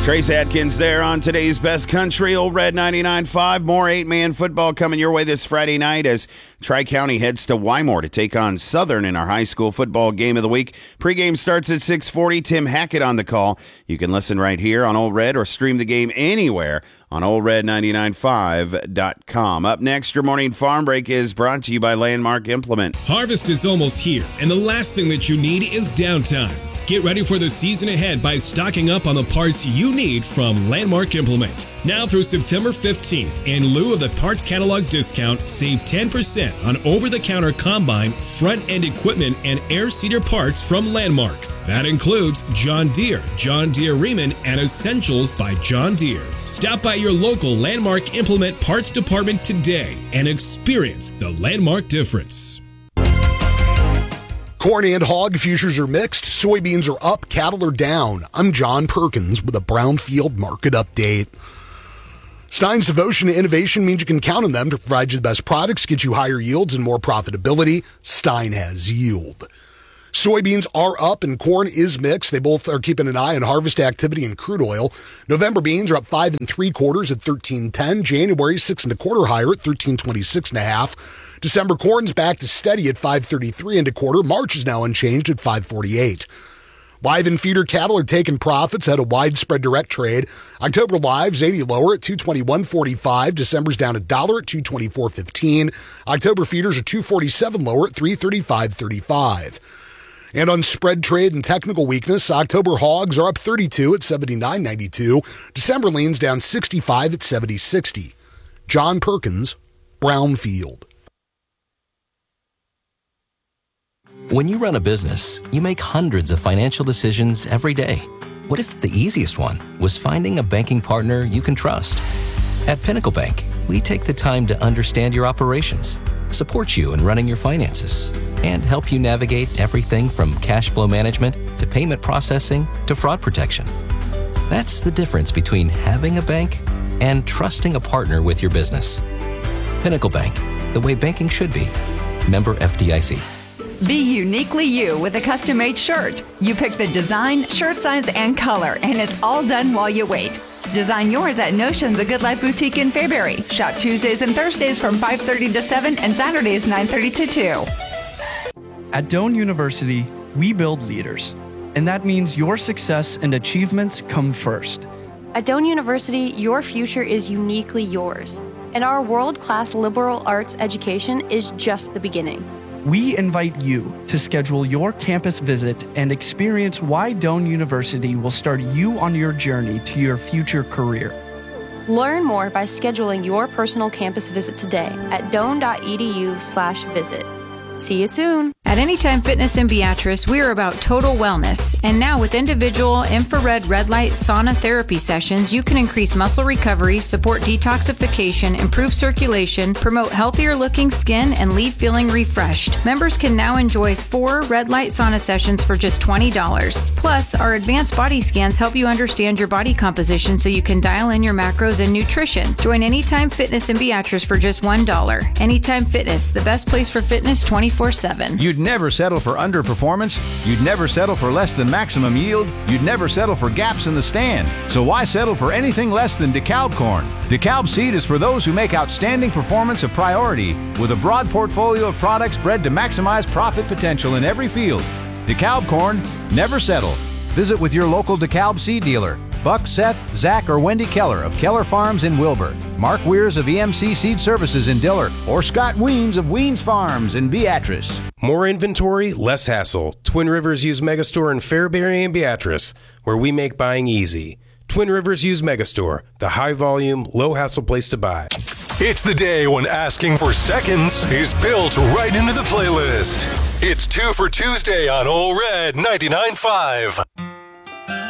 Trace Adkins there on today's Best Country, Old Red 99.5. More 8-man football coming your way this Friday night as Tri-County heads to Wymore to take on Southern in our high school football game of the week. Pregame starts at 6:40. Tim Hackett on the call. You can listen right here on Old Red or stream the game anywhere on oldred995.com. Up next, your morning farm break is brought to you by Landmark Implement. Harvest is almost here, and the last thing that you need is downtime. Get ready for the season ahead by stocking up on the parts you need from Landmark Implement. Now through September 15th, in lieu of the parts catalog discount, save 10% on over-the-counter combine, front-end equipment, and air seeder parts from Landmark. That includes John Deere, John Deere Riemann, and Essentials by John Deere. Stop by your local Landmark Implement parts department today and experience the Landmark difference. Corn and hog futures are mixed. Soybeans are up, cattle are down. I'm John Perkins with a Brownfield market update. Stein's devotion to innovation means you can count on them to provide you the best products, get you higher yields and more profitability. Stein has yield. Soybeans are up and corn is mixed. They both are keeping an eye on harvest activity and crude oil. November beans are up 5 3/4 at $13.10. January 6 1/4 higher at $13.26 1/2. December corn's back to steady at $5.33 1/4. March is now unchanged at $5.48. Live and feeder cattle are taking profits at a widespread direct trade. October lives 80 lower at $221.45. December's down $1 at $224.15. October feeders are $247 lower at $335.35. And on spread trade and technical weakness, October hogs are up 32 at $79.92. December leans down 65 at $70.60. John Perkins, Brownfield. When you run a business, you make hundreds of financial decisions every day. What if the easiest one was finding a banking partner you can trust? At Pinnacle Bank, we take the time to understand your operations, support you in running your finances, and help you navigate everything from cash flow management to payment processing to fraud protection. That's the difference between having a bank and trusting a partner with your business. Pinnacle Bank, the way banking should be. Member FDIC. Be uniquely you with a custom-made shirt. You pick the design, shirt size, and color, and it's all done while you wait. Design yours at Notions, a Good Life boutique in Fairbury. Shop Tuesdays and Thursdays from 5:30 to 7 and Saturdays 9:30 to 2. At Doane University, we build leaders, and that means your success and achievements come first. At Doane University, your future is uniquely yours, and our world-class liberal arts education is just the beginning. We invite you to schedule your campus visit and experience why Doane University will start you on your journey to your future career. Learn more by scheduling your personal campus visit today at doane.edu/visit. See you soon. At Anytime Fitness in Beatrice, we are about total wellness. And now with individual infrared red light sauna therapy sessions, you can increase muscle recovery, support detoxification, improve circulation, promote healthier looking skin, and leave feeling refreshed. Members can now enjoy 4 red light sauna sessions for just $20. Plus, our advanced body scans help you understand your body composition so you can dial in your macros and nutrition. Join Anytime Fitness in Beatrice for just $1. Anytime Fitness, the best place for fitness 24/7. You'd never settle for underperformance. You'd never settle for less than maximum yield. You'd never settle for gaps in the stand. So why settle for anything less than DeKalb corn? DeKalb seed is for those who make outstanding performance a priority with a broad portfolio of products bred to maximize profit potential in every field. DeKalb corn, never settle. Visit with your local DeKalb seed dealer. Buck, Seth, Zach, or Wendy Keller of Keller Farms in Wilbur, Mark Weirs of EMC Seed Services in Diller, or Scott Weens of Weens Farms in Beatrice. More inventory, less hassle. Twin Rivers Used Megastore in Fairbury and Beatrice, where we make buying easy. Twin Rivers Used Megastore, the high-volume, low-hassle place to buy. It's the day when asking for seconds is built right into the playlist. It's 2 for Tuesday on Old Red 99.5.